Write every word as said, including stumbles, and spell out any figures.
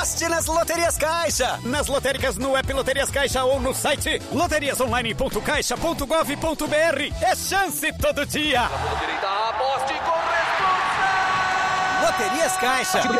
Aposte nas Loterias Caixa. Nas lotéricas no app Loterias Caixa ou no site loterias online ponto caixa ponto gov ponto br. É chance todo dia. Direita, aposte com responsa. Loterias Caixa.